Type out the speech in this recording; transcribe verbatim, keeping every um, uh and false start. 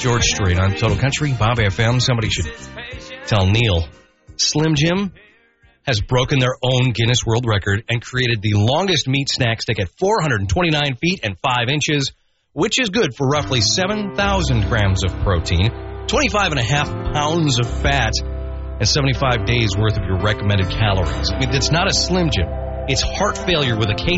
George Strait on Total Country, Bob F M. Somebody should tell Neil. Slim Jim has broken their own Guinness World Record and created the longest meat snack stick at four hundred twenty-nine feet and five inches, which is good for roughly seven thousand grams of protein, twenty-five and a half pounds of fat, and seventy-five days worth of your recommended calories. I mean, it's not a Slim Jim. It's heart failure with a case